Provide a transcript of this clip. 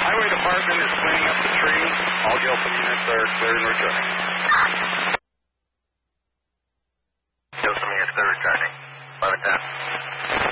Highway Department is cleaning up the tree. All Gilpin units are clear and returning.